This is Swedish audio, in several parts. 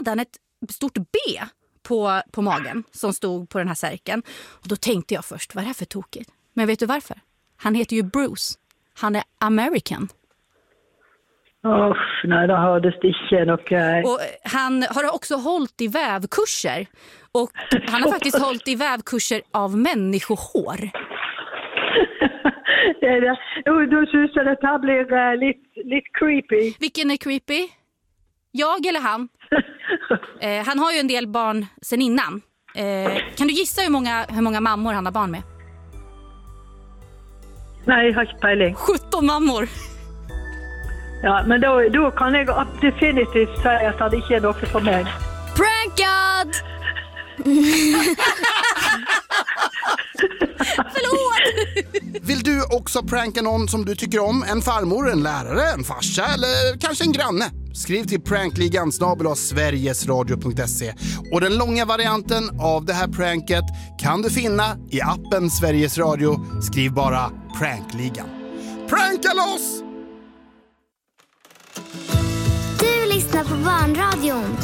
hade han ett stort B på magen som stod på den här särken. Och då tänkte jag först, vad är det här för tokigt? Men vet du varför? Han heter ju Bruce. Han är American. Nej, det hördes det inte. Okay. Och han har också hållit i vävkurser. Och han har faktiskt hållit i vävkurser av människohår. Då syns jag att det här blir lite creepy. Vilken är creepy? Jag eller han? Han har ju en del barn sen innan. Kan du gissa hur många mammor han har barn med? Nej, jag har inte pejling. 17 mammor. Ja, men då kan jag definitivt säga att det inte är något för mig. Prankad! Förlåt! Vill du också pranka någon som du tycker om? En farmor, en lärare, en farsa eller kanske en granne? Skriv till prankligan@sverigesradio.se. Och den långa varianten av det här pranket kan du finna i appen Sveriges Radio. Skriv bara Prankligan. Pranka loss! Du lyssnar på Barnradion.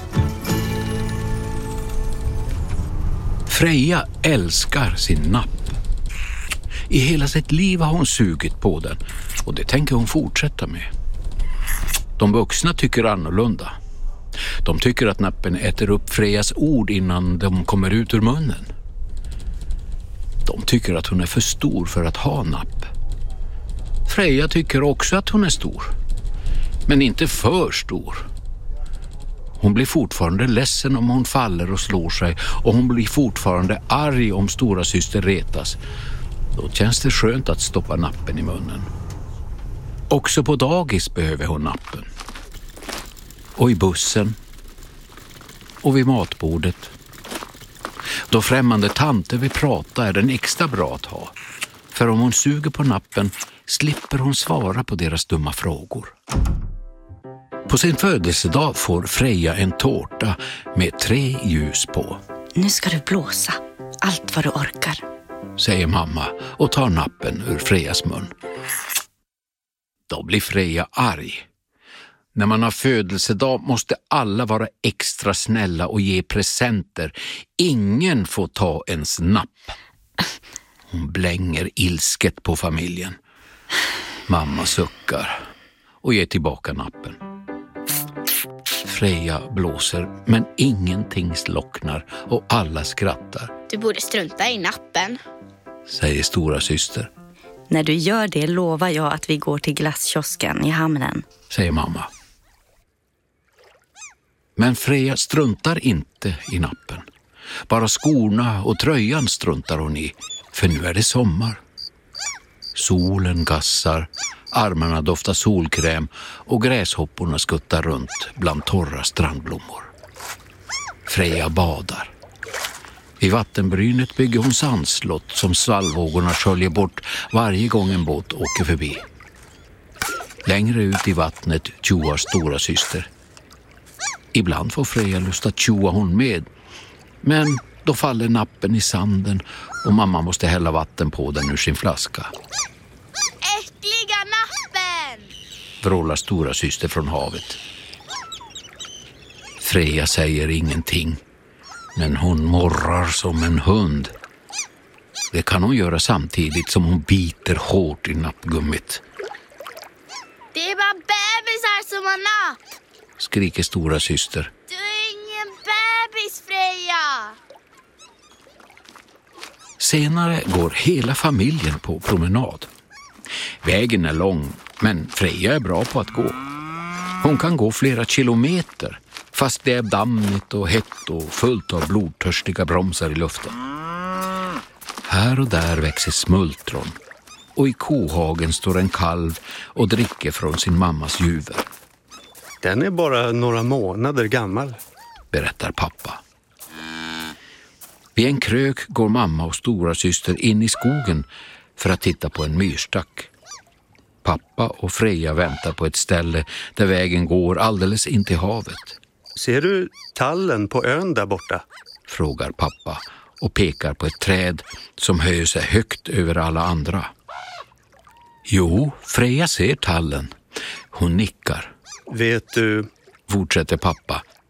Freja älskar sin napp. I hela sitt liv har hon sugit på den och det tänker hon fortsätta med. De vuxna tycker annorlunda. De tycker att nappen äter upp Frejas ord innan de kommer ut ur munnen. De tycker att hon är för stor för att ha napp. Freja tycker också att hon är stor, men inte för stor. Hon blir fortfarande ledsen om hon faller och slår sig och hon blir fortfarande arg om stora syster retas. Då känns det skönt att stoppa nappen i munnen. Också på dagis behöver hon nappen. Och i bussen. Och vid matbordet. Då främmande tanter vill prata är den extra bra att ha. För om hon suger på nappen slipper hon svara på deras dumma frågor. På sin födelsedag får Freja en tårta med 3 ljus på. Nu ska du blåsa allt vad du orkar, säger mamma och tar nappen ur Frejas mun. Då blir Freja arg. När man har födelsedag måste alla vara extra snälla och ge presenter. Ingen får ta ens napp. Hon blänger ilsket på familjen. Mamma suckar och ger tillbaka nappen. Freja blåser men ingenting slocknar och alla skrattar. Du borde strunta i nappen, säger stora syster. När du gör det lovar jag att vi går till glasskiosken i hamnen, säger mamma. Men Freja struntar inte i nappen. Bara skorna och tröjan struntar hon i, för nu är det sommar. Solen gassar, armarna doftar solkräm och gräshopporna skuttar runt bland torra strandblommor. Freja badar. I vattenbrynet bygger hon sandslott som svallvågorna sköljer bort varje gång en båt åker förbi. Längre ut i vattnet tjoar stora syster. Ibland får Freja lust att tjoa hon med, men då faller nappen i sanden och mamma måste hälla vatten på den ur sin flaska. Äckliga nappen! Vrålar stora syster från havet. Freja säger ingenting, men hon morrar som en hund. Det kan hon göra samtidigt som hon biter hårt i nappgummit. Det är bara bebisar som har napp! Skriker stora syster. Du är ingen bebis, Freja! Senare går hela familjen på promenad. Vägen är lång, men Freja är bra på att gå. Hon kan gå flera kilometer, fast det är dammigt och hett och fullt av blodtörstiga bromsar i luften. Här och där växer smultron, och i kohagen står en kalv och dricker från sin mammas juver. Den är bara några månader gammal, berättar pappa. Vid en krök går mamma och stora syster in i skogen för att titta på en myrstack. Pappa och Freja väntar på ett ställe där vägen går alldeles in till havet. Ser du tallen på ön där borta? Frågar pappa och pekar på ett träd som höjer sig högt över alla andra. Jo, Freja ser tallen. Hon nickar. Vet du, fortsätter pappa,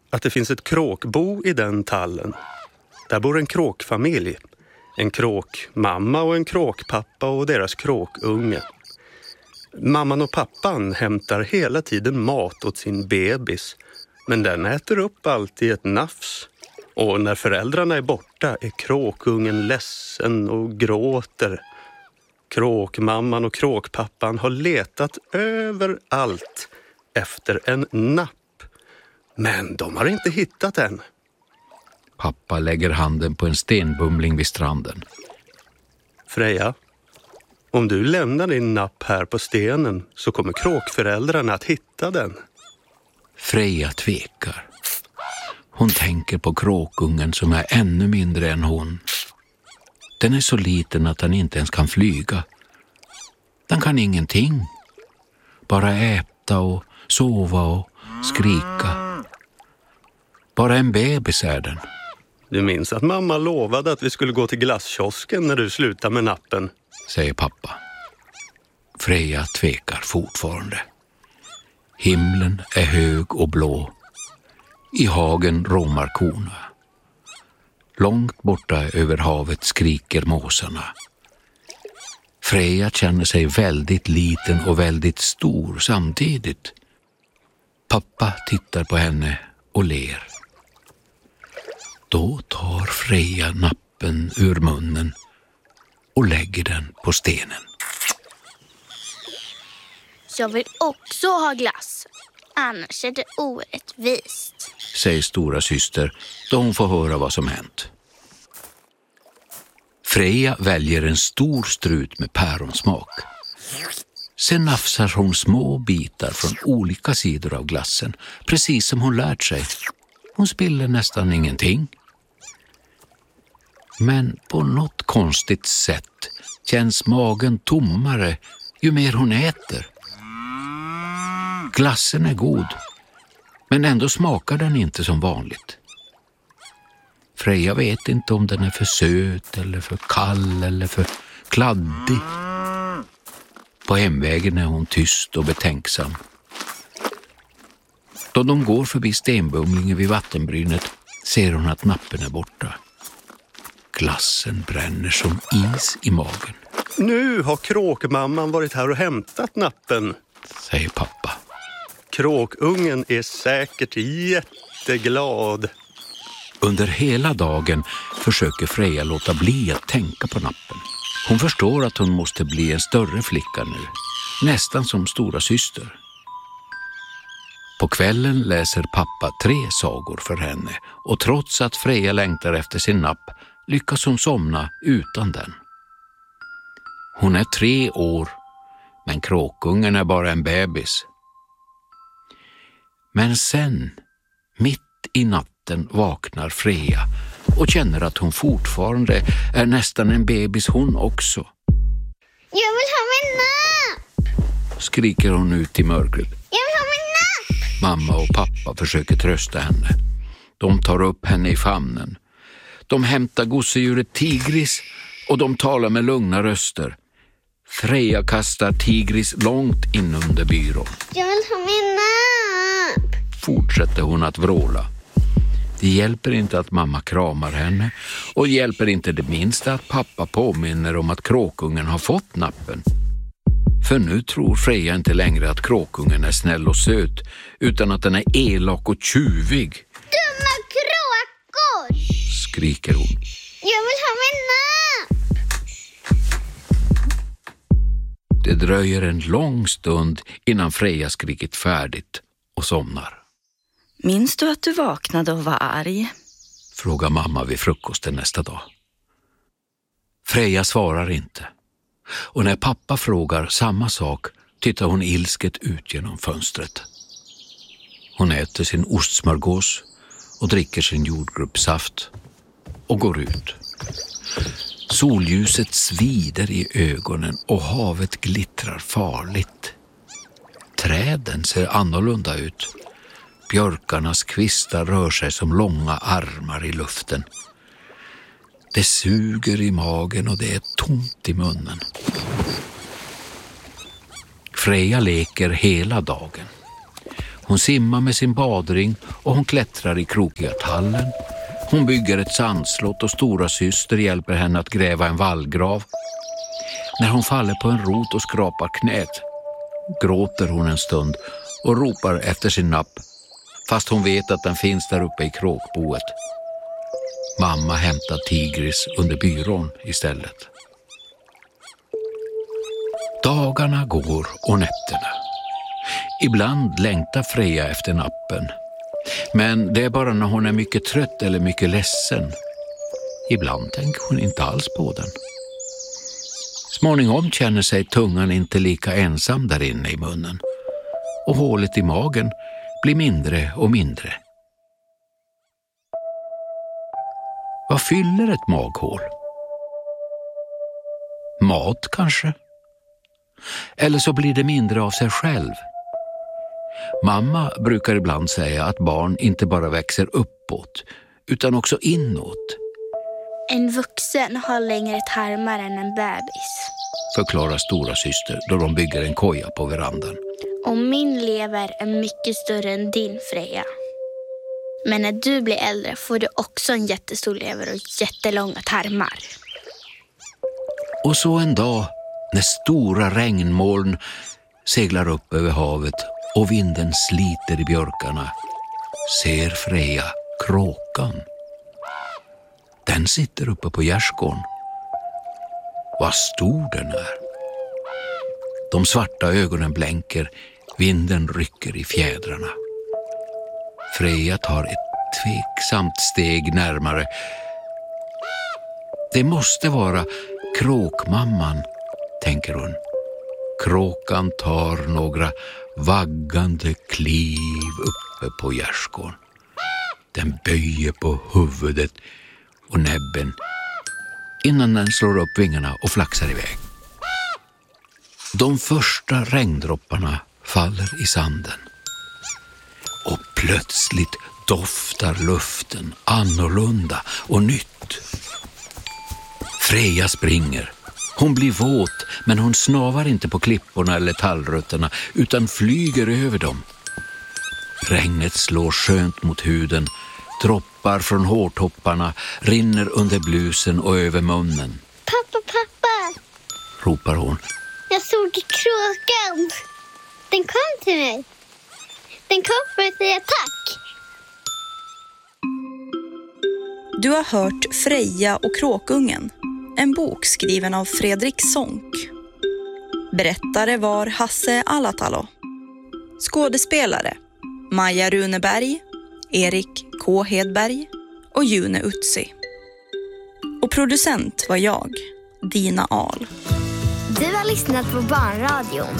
att det finns ett kråkbo i den tallen. Där bor en kråkfamilj. En kråkmamma och en kråkpappa och deras kråkunge. Mamman och pappan hämtar hela tiden mat åt sin bebis. Men den äter upp allt i ett nafs. Och när föräldrarna är borta är kråkungen ledsen och gråter. Kråkmamman och kråkpappan har letat överallt efter en napp. Men de har inte hittat den. Pappa lägger handen på en stenbumling vid stranden. Freja, om du lämnar din napp här på stenen så kommer kråkföräldrarna att hitta den. Freja tvekar. Hon tänker på kråkungen som är ännu mindre än hon. Den är så liten att den inte ens kan flyga. Den kan ingenting. Bara äta och sova och skrika. Bara en bebis är den. Du minns att mamma lovade att vi skulle gå till glasskiosken när du slutar med nappen, säger pappa. Freja tvekar fortfarande. Himlen är hög och blå. I hagen råmar korna. Långt borta över havet skriker måsarna. Freja känner sig väldigt liten och väldigt stor samtidigt. Pappa tittar på henne och ler. Då tar Freja nappen ur munnen och lägger den på stenen. Jag vill också ha glass. Annars är det orättvist, säger stora syster då hon får höra vad som hänt. Freja väljer en stor strut med päronsmak. Sen nafsar hon små bitar från olika sidor av glassen, precis som hon lärt sig. Hon spiller nästan ingenting. Men på något konstigt sätt känns magen tommare ju mer hon äter. Glassen är god, men ändå smakar den inte som vanligt. Freja vet inte om den är för söt eller för kall eller för kladdig. På hemvägen är hon tyst och betänksam. Då de går förbi stenbumlingen vid vattenbrynet ser hon att nappen är borta. Glassen bränner som is i magen. Nu har kråkmamman varit här och hämtat nappen, säger pappa. Kråkungen är säkert jätteglad. Under hela dagen försöker Freja låta bli att tänka på nappen. Hon förstår att hon måste bli en större flicka nu, nästan som stora syster. På kvällen läser pappa 3 sagor för henne och trots att Freja längtar efter sin napp lyckas hon somna utan den. Hon är 3 år, men kråkungen är bara en bebis. Men sen, mitt i natten, vaknar Freja och känner att hon fortfarande är nästan en bebis hon också. Jag vill ha min napp! Skriker hon ut i mörkret. Jag vill ha min napp! Mamma och pappa försöker trösta henne. De tar upp henne i famnen. De hämtar gosedjuret Tigris och de talar med lugna röster. Freja kastar Tigris långt in under byrån. Jag vill ha min napp! Fortsätter hon att vråla. Det hjälper inte att mamma kramar henne och hjälper inte det minsta att pappa påminner om att kråkungen har fått nappen. För nu tror Freja inte längre att kråkungen är snäll och söt utan att den är elak och tjuvig. Dumma kråkor! Skriker hon. Jag vill ha min napp! Det dröjer en lång stund innan Freja skrikit färdigt och somnar. Minns du att du vaknade och var arg? Frågar mamma vid frukosten nästa dag. Freja svarar inte. Och när pappa frågar samma sak tittar hon ilsket ut genom fönstret. Hon äter sin ostsmörgås och dricker sin jordgubbssaft och går ut. Solljuset svider i ögonen och havet glittrar farligt. Träden ser annorlunda ut. Björkarnas kvistar rör sig som långa armar i luften. Det suger i magen och det är tomt i munnen. Freja leker hela dagen. Hon simmar med sin badring och hon klättrar i krokiga tallen. Hon bygger ett sandslott och stora syster hjälper henne att gräva en vallgrav. När hon faller på en rot och skrapar knät gråter hon en stund och ropar efter sin napp, fast hon vet att den finns där uppe i kråkboet. Mamma hämtar Tigris under byrån istället. Dagarna går och nätterna. Ibland längtar Freja efter nappen. Men det är bara när hon är mycket trött eller mycket ledsen. Ibland tänker hon inte alls på den. Småningom känner sig tungan inte lika ensam där inne i munnen. Och hålet i magen blir mindre och mindre. Vad fyller ett maghål? Mat kanske? Eller så blir det mindre av sig själv. Mamma brukar ibland säga att barn inte bara växer uppåt utan också inåt. En vuxen har längre tarmar än en bebis, förklarar stora syster då de bygger en koja på verandan. Och min lever är mycket större än din, Freja. Men när du blir äldre får du också en jättestor lever och jättelånga tarmar. Och så en dag när stora regnmoln seglar upp över havet och vinden sliter i björkarna ser Freja kråkan. Den sitter uppe på gärdsgården. Vad stor den är. De svarta ögonen blänker, vinden rycker i fjädrarna. Freja tar ett tveksamt steg närmare. Det måste vara kråkmamman, tänker hon. Kråkan tar några vaggande kliv uppe på gärdsgården. Den böjer på huvudet och näbben innan den slår upp vingarna och flaxar iväg. De första regndropparna faller i sanden. Och plötsligt doftar luften annorlunda och nytt. Freja springer. Hon blir våt, men hon snavar inte på klipporna eller tallrötterna utan flyger över dem. Regnet slår skönt mot huden. Droppar från hårtopparna rinner under blusen och över munnen. Pappa, ropar hon. jag såg kråkan. Den kom till mig. Den kom för att säga tack. Du har hört Freja och kråkungen, en bok skriven av Fredrik Sonck. Berättare var Hasse Alatalo. Skådespelare Maja Runeberg, Erik K. Hedberg och June Utsi. Och producent var jag, Dina Ahl. Du har lyssnat på Barnradion.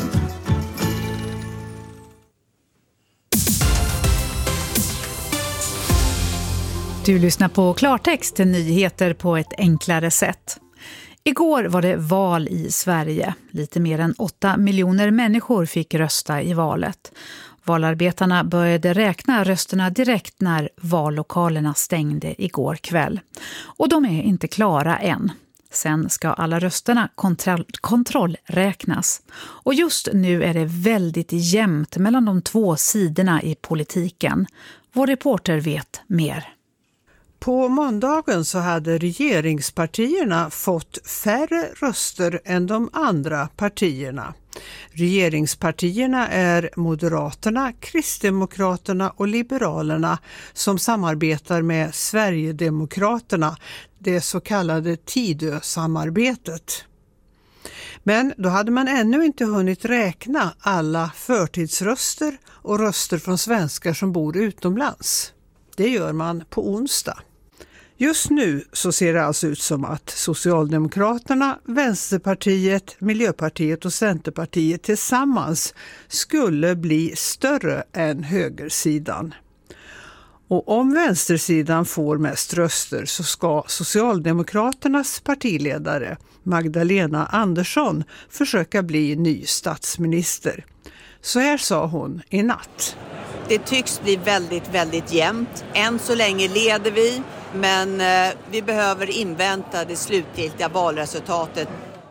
Du lyssnar på Klartext till nyheter på ett enklare sätt. Igår var det val i Sverige. Lite mer än 8 miljoner människor fick rösta i valet. Valarbetarna började räkna rösterna direkt när vallokalerna stängde igår kväll. Och de är inte klara än. Sen ska alla rösterna kontrollräknas. Och just nu är det väldigt jämnt mellan de två sidorna i politiken. Vår reporter vet mer. På måndagen så hade regeringspartierna fått färre röster än de andra partierna. Regeringspartierna är Moderaterna, Kristdemokraterna och Liberalerna som samarbetar med Sverigedemokraterna, det så kallade Tidö-samarbetet. Men då hade man ännu inte hunnit räkna alla förtidsröster och röster från svenskar som bor utomlands. Det gör man på onsdag. Just nu så ser det alltså ut som att Socialdemokraterna, Vänsterpartiet, Miljöpartiet och Centerpartiet tillsammans skulle bli större än högersidan. Och om vänstersidan får mest röster så ska Socialdemokraternas partiledare Magdalena Andersson försöka bli ny statsminister. Så här sa hon i natt. Det tycks bli väldigt, väldigt jämnt. Än så länge leder vi, men vi behöver invänta det slutgiltiga valresultatet.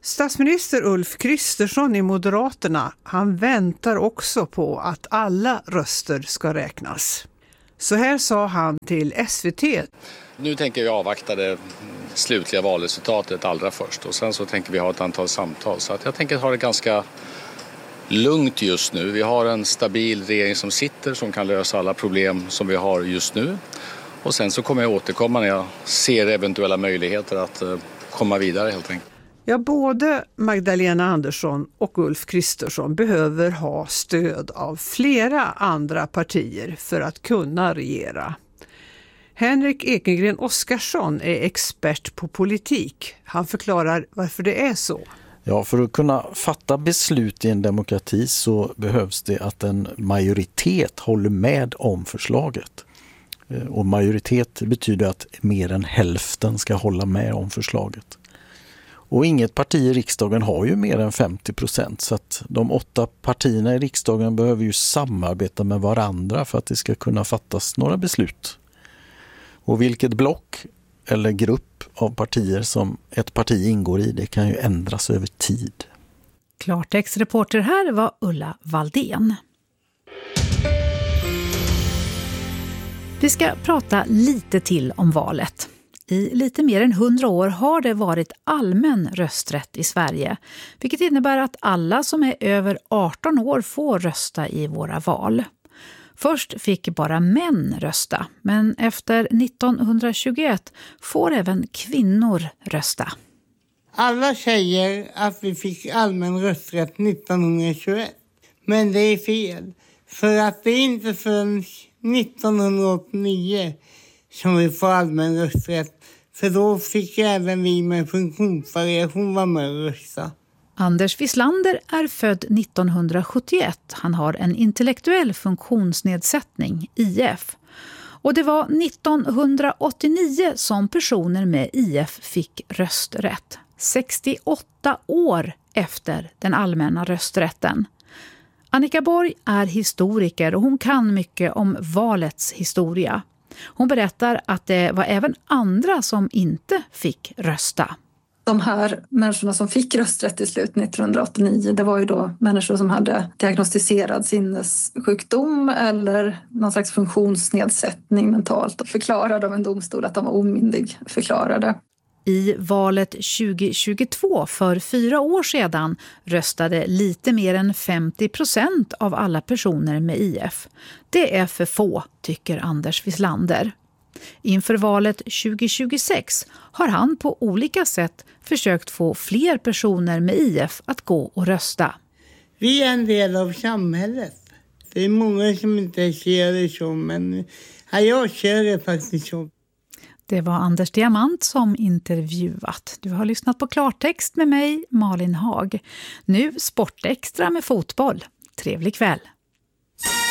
Statsminister Ulf Kristersson i Moderaterna, han väntar också på att alla röster ska räknas. Så här sa han till SVT. Nu tänker vi avvakta det slutliga valresultatet allra först och sen så tänker vi ha ett antal samtal. Så att jag tänker ha det ganska lugnt just nu. Vi har en stabil regering som sitter som kan lösa alla problem som vi har just nu. Och sen så kommer jag återkomma när jag ser eventuella möjligheter att komma vidare helt enkelt. Ja, både Magdalena Andersson och Ulf Kristersson behöver ha stöd av flera andra partier för att kunna regera. Henrik Ekengren Oskarsson är expert på politik. Han förklarar varför det är så. Ja, för att kunna fatta beslut i en demokrati så behövs det att en majoritet håller med om förslaget. Och majoritet betyder att mer än hälften ska hålla med om förslaget. Och inget parti i riksdagen har ju mer än 50%, så att de 8 partierna i riksdagen behöver ju samarbeta med varandra för att det ska kunna fattas några beslut. Och vilket block eller grupp av partier som ett parti ingår i, det kan ju ändras över tid. Klartextreporter här var Ulla Valdén. Vi ska prata lite till om valet. I lite mer än 100 år har det varit allmän rösträtt i Sverige, vilket innebär att alla som är över 18 år får rösta i våra val. Först fick bara män rösta, men efter 1921 får även kvinnor rösta. Alla säger att vi fick allmän rösträtt 1921, men det är fel. För att det är inte förrän 1989 som vi får allmän rösträtt. För då fick även vi med funktionsvariation vara med och rösta. Anders Wislander är född 1971. Han har en intellektuell funktionsnedsättning, IF. Och det var 1989 som personer med IF fick rösträtt. 68 år efter den allmänna rösträtten. Annika Borg är historiker och hon kan mycket om valets historia. Hon berättar att det var även andra som inte fick rösta. De här människorna som fick rösträtt i slut 1989, det var ju då människor som hade diagnostiserad sinnessjukdom eller någon slags funktionsnedsättning mentalt och förklarade av en domstol att de var omyndig förklarade. I valet 2022 för 4 år sedan röstade lite mer än 50% av alla personer med IF. Det är för få, tycker Anders Wislander. Inför valet 2026 har han på olika sätt försökt få fler personer med IF att gå och rösta. Vi är en del av samhället. Det är många som inte ser det så, men jag ser det faktiskt så. Det var Anders Diamant som intervjuat. Du har lyssnat på Klartext med mig, Malin Haag. Nu Sportextra med fotboll. Trevlig kväll.